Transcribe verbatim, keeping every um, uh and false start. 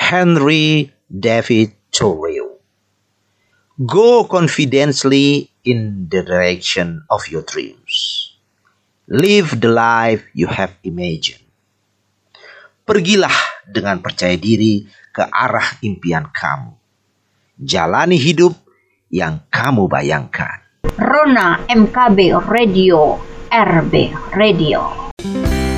Henry David Thoreau. Go confidently in the direction of your dreams. Live the life you have imagined. Pergilah dengan percaya diri ke arah impian kamu. Jalani hidup yang kamu bayangkan. Rona M K B Radio, R B Radio.